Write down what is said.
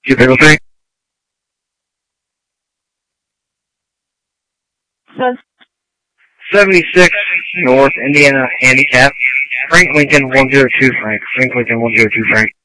Two Pickle 3. Sun 76 North Indiana Handicap. Frank Lincoln 102 Frank. Frank Lincoln 102 Frank.